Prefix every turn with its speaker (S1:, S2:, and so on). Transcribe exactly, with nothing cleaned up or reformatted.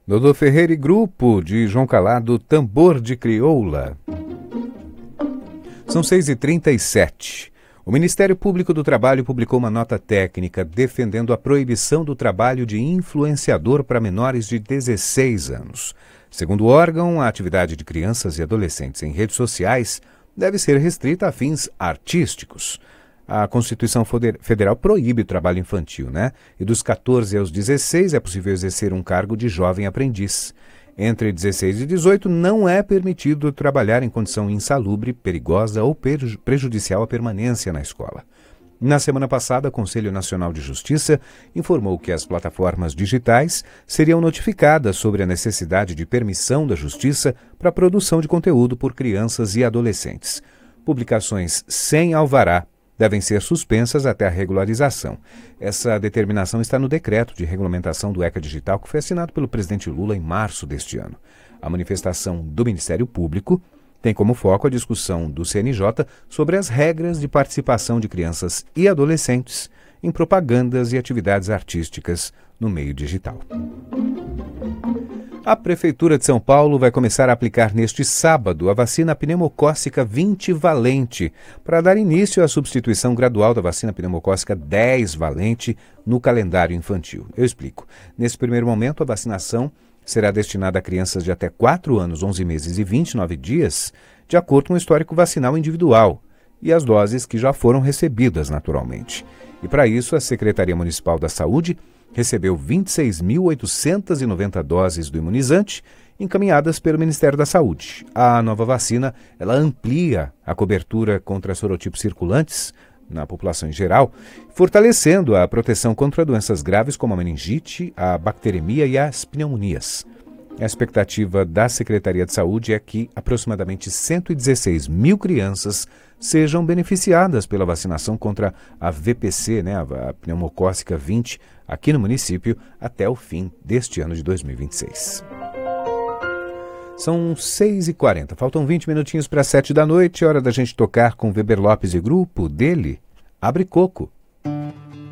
S1: Dodô Ferreira e Grupo, de João Calado, Tambor de Crioula. São seis e trinta e sete. O Ministério Público do Trabalho publicou uma nota técnica defendendo a proibição do trabalho de influenciador para menores de dezesseis anos. Segundo o órgão, a atividade de crianças e adolescentes em redes sociais deve ser restrita a fins artísticos. A Constituição Federal proíbe o trabalho infantil, né? E dos catorze aos dezesseis é possível exercer um cargo de jovem aprendiz. Entre dezesseis e dezoito não é permitido trabalhar em condição insalubre, perigosa ou prejudicial à permanência na escola. Na semana passada, o Conselho Nacional de Justiça informou que as plataformas digitais seriam notificadas sobre a necessidade de permissão da Justiça para a produção de conteúdo por crianças e adolescentes. Publicações sem alvará devem ser suspensas até a regularização. Essa determinação está no decreto de regulamentação do ECA Digital que foi assinado pelo presidente Lula em março deste ano. A manifestação do Ministério Público tem como foco a discussão do C N J sobre as regras de participação de crianças e adolescentes em propagandas e atividades artísticas no meio digital. A Prefeitura de São Paulo vai começar a aplicar neste sábado a vacina pneumocócica vinte valente, para dar início à substituição gradual da vacina pneumocócica dez valente no calendário infantil. Eu explico. Nesse primeiro momento, a vacinação será destinada a crianças de até quatro anos, onze meses e vinte e nove dias, de acordo com o histórico vacinal individual e as doses que já foram recebidas naturalmente. E para isso, a Secretaria Municipal da Saúde recebeu vinte e seis mil oitocentas e noventa doses do imunizante encaminhadas pelo Ministério da Saúde. A nova vacina ela amplia a cobertura contra sorotipos circulantes na população em geral, fortalecendo a proteção contra doenças graves como a meningite, a bacteremia e as pneumonias. A expectativa da Secretaria de Saúde é que aproximadamente cento e dezesseis mil crianças sejam beneficiadas pela vacinação contra a V P C, né, a pneumocócica vinte, aqui no município, até o fim deste ano de dois mil e vinte e seis. São seis e quarenta, faltam vinte minutinhos para sete da noite, hora da gente tocar com Weber Lopes e Grupo, dele, Abre Coco.